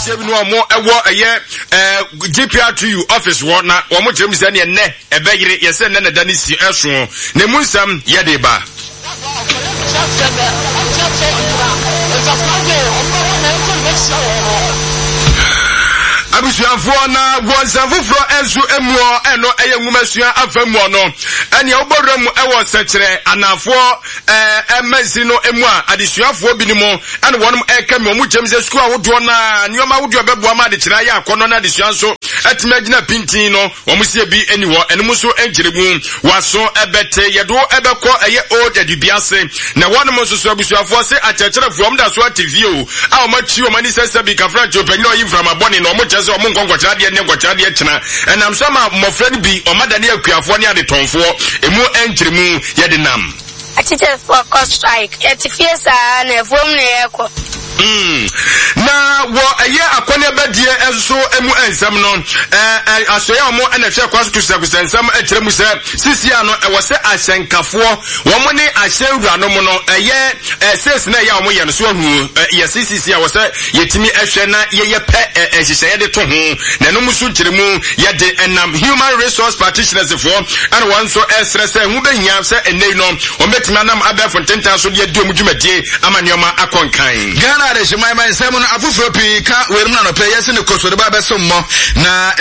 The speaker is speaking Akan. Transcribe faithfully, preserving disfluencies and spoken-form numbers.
sebi no mo ewo eye G P R two office wo na wo mo kyerem se ne ne ebeyire yese ne ne da ne si eso ne munsam ye de ba abusuafo na wonsanfofro enso emuo eno eye nwumasua afamuo no ene oboram ewo sekere anafo eh emasi no emu a adesuafo binimo ene wonum ekam omu chemse school awodo na nioma wodo beboa ma de kira ya akono na adesuanso atima gina pintin no omusie bi eni ho ene muso engirebu waso ebete yedo ebekọ eye old edubiase na wonum so so abusuafo se achecherefo omda so T V o a omachi omani sesa bi kafra jopenyo yi from aboni no omo so omo nkonkwachade ne nkonkwachade chena enam sama mofrani bi omadane akuafo ne ade tonfo emu enkyiremu yede nam teachers for cost strike et fiesa na evom ne yeko Mm. Na wo eye akwane badie enso emu ensam no eh asoya omo na hwe kwaso kusa kusa ensam akiremu se sisia no e wo se asenkafo wo mo ne ahyewura no mo no eye ses na ya omo ye no so hu ye sisia wo se yetimi ehwe na ye ye pe ehyehyeye de to ho na no musu kiremu ye de enam human resource practitioners for and one so esrese hu behia se enei no o metimi anam abefo ntenta so de adu omudwumadie amanioma akonkan Ghana de shimai mai semun afufro pi ka werum na no pe yesi ne kosore ba beso mo na